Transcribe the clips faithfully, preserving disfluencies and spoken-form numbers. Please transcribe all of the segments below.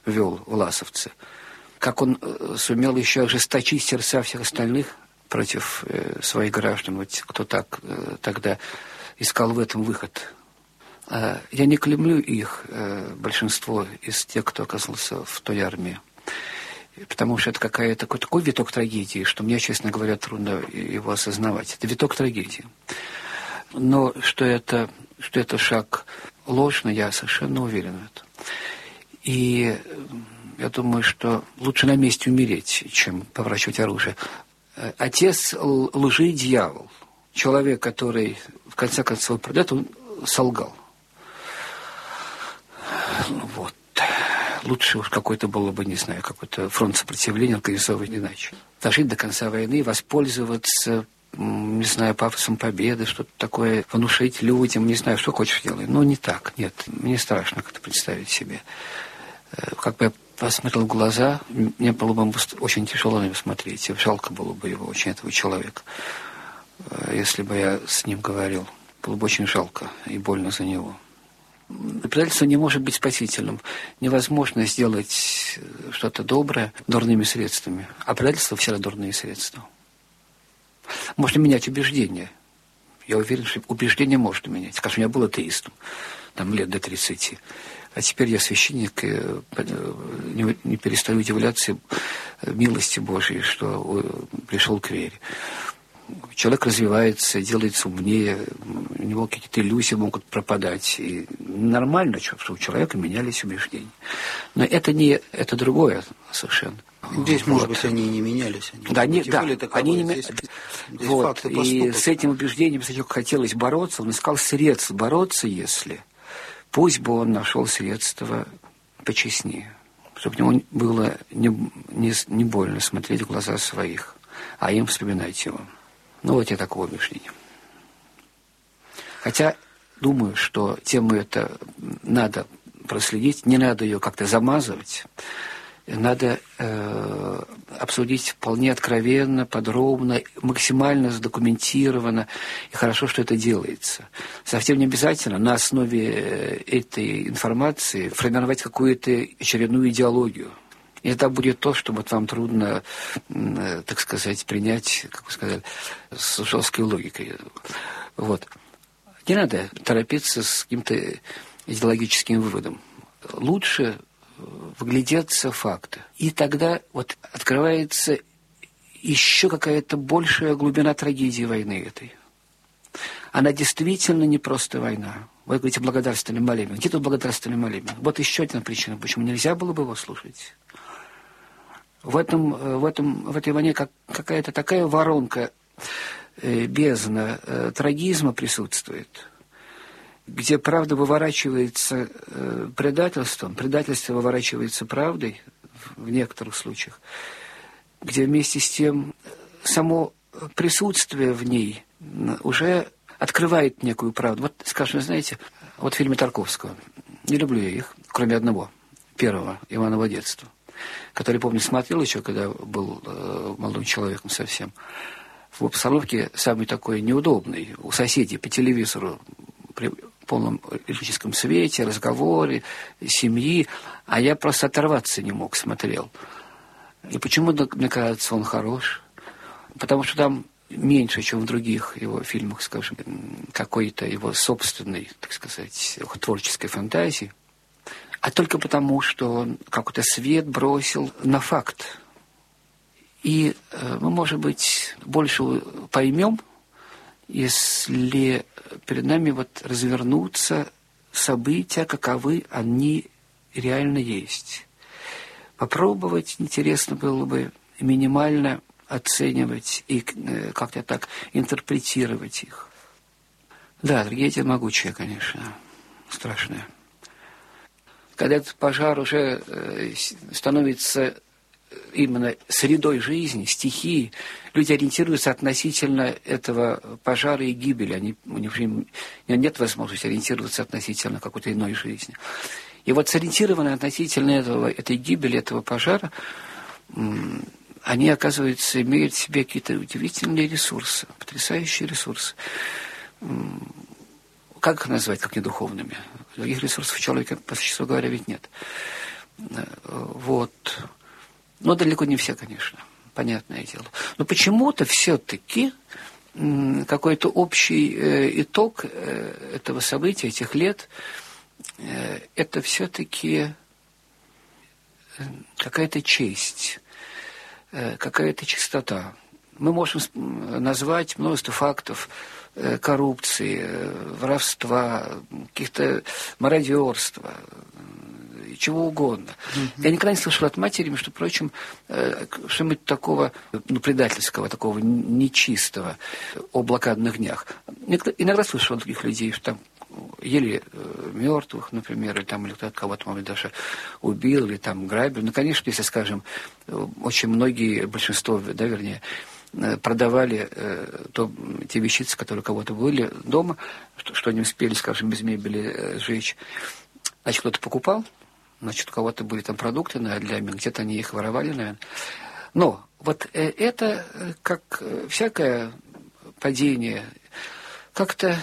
вел власовцы. Как он сумел еще ожесточить сердца всех остальных против своих граждан, вот кто так тогда искал в этом выход. Я не клеймлю их, большинство из тех, кто оказался в той армии, потому что это какая-то, такой, такой виток трагедии, что мне, честно говоря, трудно его осознавать. Это виток трагедии. Но что это, что это шаг ложный, я совершенно уверен в этом. И я думаю, что лучше на месте умереть, чем поворачивать оружие. Отец лжи и дьявол. Человек, который в конце концов придет, он солгал. Вот. Лучше уж какой-то было бы, не знаю, какой-то фронт сопротивления организовывать иначе. Дожить до конца войны, воспользоваться, не знаю, пафосом победы, что-то такое, внушить людям, не знаю, что хочешь делать. Но не так, нет. Мне страшно как-то представить себе. Как бы я посмотрел в глаза, мне было бы очень тяжело на него смотреть. Жалко было бы его, очень, этого человека. Если бы я с ним говорил, было бы очень жалко и больно за него. Предательство не может быть спасительным. Невозможно сделать что-то доброе дурными средствами. А предательство всегда дурные средства. Можно менять убеждения. Я уверен, что убеждения можно менять. Скажем, я был атеистом, там, лет до тридцати. А теперь я священник, и не, не перестаю удивляться милости Божьей, что пришел к вере. Человек развивается, делается умнее, у него какие-то иллюзии могут пропадать. И нормально, что у человека менялись убеждения. Но это не это другое совершенно. Здесь, вот. Может быть, они и не менялись. Они, да, не, да, они не менялись. Вот. И с этим убеждением, с этим хотелось бороться, он искал средств бороться, если... Пусть бы он нашел средства почестнее, чтобы ему было не, не, не больно смотреть в глаза своих, а им вспоминать его. Ну, вот я такого убеждения. Хотя, думаю, что тему это надо проследить, не надо ее как-то замазывать, надо э, обсудить вполне откровенно, подробно, максимально задокументированно, и хорошо, что это делается. Совсем не обязательно на основе этой информации формировать какую-то очередную идеологию. И это будет то, что вот вам трудно, э, так сказать, принять, как вы сказали, с жесткой логикой. Вот. Не надо торопиться с каким-то идеологическим выводом. Лучше вглядеться в факты. И тогда вот открывается еще какая-то большая глубина трагедии войны этой. Она действительно не просто война. Вы говорите, благодарственный молебен. Где тут благодарственный молебен? Вот еще одна причина, почему нельзя было бы его слушать. В, этом, в, этом, в этой войне как, какая-то такая воронка, э, бездна э, трагизма присутствует, где правда выворачивается э, предательством, предательство выворачивается правдой в некоторых случаях, где вместе с тем само присутствие в ней уже открывает некую правду. Вот, скажем, знаете, вот в фильме Тарковского, не люблю я их, кроме одного, первого, «Иваново детство», который, помню, смотрел еще, когда был э, молодым человеком совсем. В обстановке самый такой неудобный, у соседей по телевизору, при полном электрическом свете, разговоры, семьи, а я просто оторваться не мог, смотрел. И почему, мне кажется, он хорош? Потому что там меньше, чем в других его фильмах, скажем, какой-то его собственной, так сказать, творческой фантазии, а только потому, что он какой-то свет бросил на факт. И мы, может быть, больше поймем, если перед нами вот развернутся события, каковы они реально есть. Попробовать, интересно было бы, минимально оценивать и как-то так интерпретировать их. Да, трагедия могучая, конечно, страшная. Когда этот пожар уже становится именно средой жизни, стихией, люди ориентируются относительно этого пожара и гибели. Они, у них нет возможности ориентироваться относительно какой-то иной жизни. И вот сориентированы относительно этого, этой гибели, этого пожара, они, оказывается, имеют в себе какие-то удивительные ресурсы, потрясающие ресурсы. Как их назвать, как не духовными? Других ресурсов у человека, по существу говоря, ведь нет. Вот. Но далеко не все, конечно, понятное дело. Но почему-то все-таки какой-то общий итог этого события, этих лет, это все-таки какая-то честь, какая-то чистота. Мы можем назвать множество фактов коррупции, воровства, каких-то мародерства, чего угодно. Mm-hmm. Я никогда не слышал от матери, между прочим, что-нибудь такого, ну, предательского, такого нечистого о блокадных днях. Иногда слышал от других людей, что там ели мертвых, например, или там или кто-то кого-то, может быть, даже убил, или там грабил. Ну, конечно, если, скажем, очень многие, большинство, да, вернее, продавали э, то, те вещицы, которые у кого-то были дома, что, что они успели, скажем, без мебели э, сжечь. Значит, кто-то покупал, значит, у кого-то были там продукты на для где-то они их воровали, наверное. Но вот э, это, э, как э, всякое падение, как-то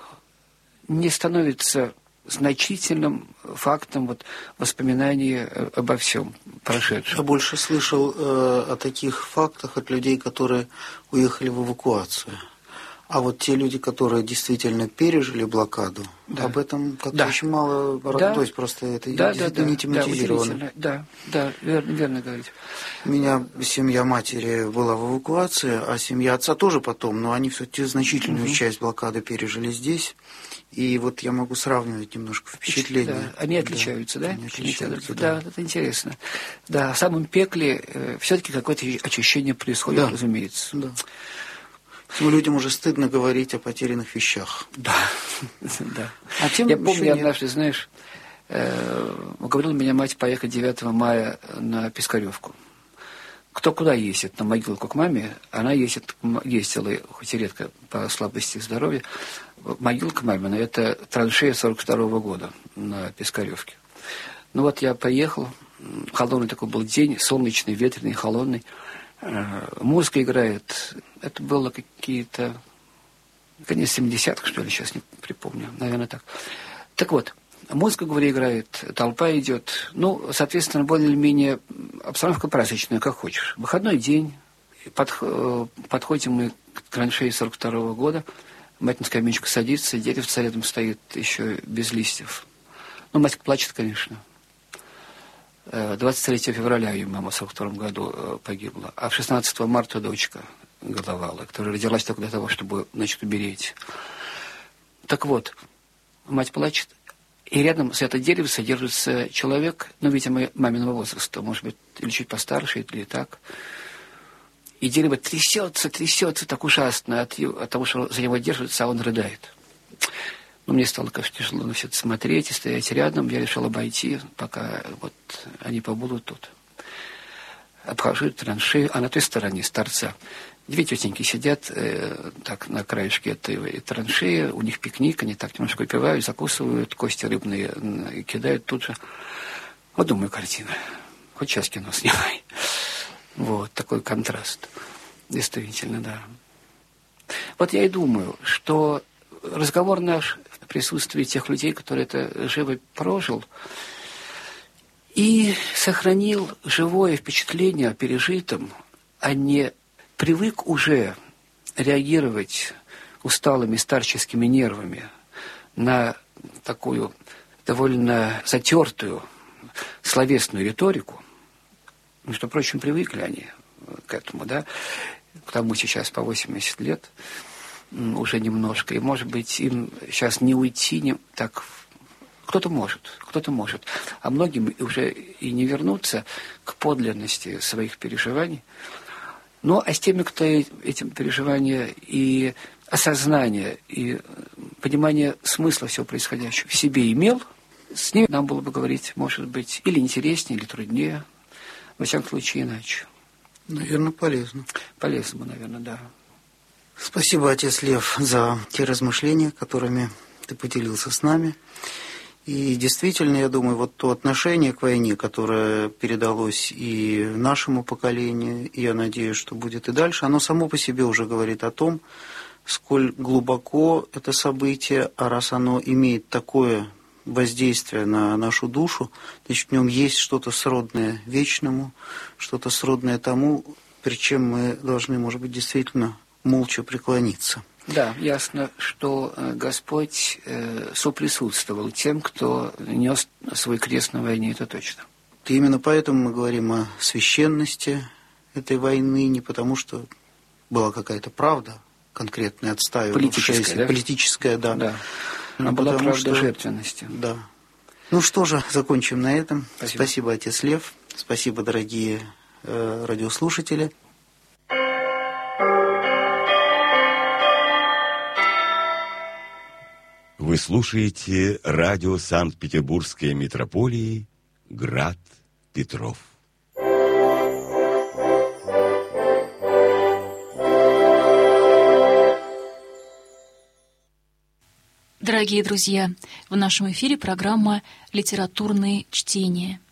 не становится значительным фактом вот, воспоминания обо всем прошедшем. Я больше слышал э, о таких фактах от людей, которые уехали в эвакуацию. А вот те люди, которые действительно пережили блокаду, да. об этом как-то да. очень мало, да. то есть просто это да, действительно да, не тематизировано. Да, да, верно, верно говорите. У меня семья матери была в эвакуации, а семья отца тоже потом, но они все-таки значительную угу. часть блокады пережили здесь. И вот я могу сравнивать немножко впечатления. Да, они отличаются, да? да? Они отличаются, да. Да, это интересно. Да, в самом пекле э, все-таки какое-то очищение происходит, да. разумеется. Да. Но людям уже стыдно говорить о потерянных вещах. Да, да. А тем я помню, нет. однажды, знаешь, э, уговорила меня мать поехать девятого мая на Пискаревку. Кто куда ездит, на могилку к маме, она ездит, ездила, хоть и редко, по слабости здоровья. Могилка мамина – это траншея сорок второго года на Пискаревке. Ну вот я поехал, холодный такой был день, солнечный, ветреный, холодный. Музыка играет. Это было какие-то конец семидесятых, что ли, сейчас не припомню, наверное, так. Так вот, музыка, говорю, играет, толпа идет. Ну, соответственно, более-менее обстановка праздничная, как хочешь. Выходной день, подх- подходим мы к траншее сорок второго года, мать на скамеечку садится, деревце рядом стоит еще без листьев. Ну, мать плачет, конечно. двадцать третьего февраля ее мама в сорок втором году погибла, а шестнадцатого марта дочка годовалая, которая родилась только для того, чтобы, значит, умереть. Так вот, мать плачет, и рядом с этой деревом содержится человек, ну, видимо, маминого возраста, может быть, или чуть постарше, или так. И дерево трясется, трясется так ужасно от, от того, что за него держится, а он рыдает. Ну, мне стало, конечно, тяжело на все это смотреть и стоять рядом. Я решил обойти, пока вот они побудут тут. Обхожу траншею, а на той стороне, с торца, две тетеньки сидят э, так на краешке этой траншеи, у них пикник, они так немножко выпивают, закусывают, кости рыбные и кидают тут же. Вот, думаю, картина. Хоть сейчас кино снимай. Вот, такой контраст. Действительно, да. Вот я и думаю, что разговор наш в присутствии тех людей, которые это живо прожил, и сохранил живое впечатление о пережитом, а не привык уже реагировать усталыми старческими нервами на такую довольно затертую словесную риторику. Между прочим, привыкли они к этому, да, к тому сейчас по восемьдесят лет уже немножко, и, может быть, им сейчас не уйти, не, так, кто-то может, кто-то может, а многим уже и не вернуться к подлинности своих переживаний. Ну, а с теми, кто этим переживания и осознание, и понимание смысла всего происходящего в себе имел, с ними нам было бы говорить, может быть, или интереснее, или труднее, во всяком случае, иначе. Наверное, полезно. Полезно, наверное, да. Спасибо, отец Лев, за те размышления, которыми ты поделился с нами. И действительно, я думаю, вот то отношение к войне, которое передалось и нашему поколению, и я надеюсь, что будет и дальше, оно само по себе уже говорит о том, сколь глубоко это событие, а раз оно имеет такое воздействия на нашу душу, значит, в нем есть что-то сродное вечному, что-то сродное тому, перед чем мы должны, может быть, действительно молча преклониться. Да, ясно, что Господь соприсутствовал тем, кто нес свой крест на войне, это точно. И именно поэтому мы говорим о священности этой войны, не потому что была какая-то правда конкретная, отстаивавшаяся, политическая, да? политическая, да. да. А была правда что... жертвенности. Да. Ну что же, закончим на этом. Спасибо, Спасибо, отец Лев. Спасибо, дорогие э, радиослушатели. Вы слушаете радио Санкт-Петербургской митрополии «Град Петров». Дорогие друзья, в нашем эфире программа «Литературные чтения».